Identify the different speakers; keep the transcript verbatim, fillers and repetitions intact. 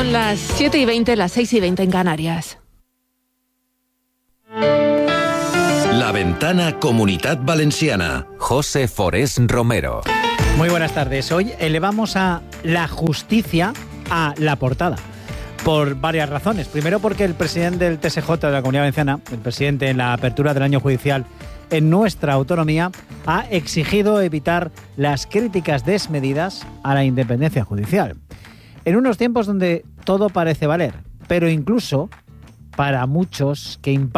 Speaker 1: Son las siete y veinte, las seis y veinte en Canarias.
Speaker 2: La Ventana Comunitat Valenciana.
Speaker 3: José Forés Romero.
Speaker 4: Muy buenas tardes. Hoy elevamos a la justicia a la portada. Por varias razones. Primero, porque el presidente del T S J de la Comunidad Valenciana, el presidente en la apertura del año judicial en nuestra autonomía, ha exigido evitar las críticas desmedidas a la independencia judicial. En unos tiempos donde todo parece valer, pero incluso para muchos que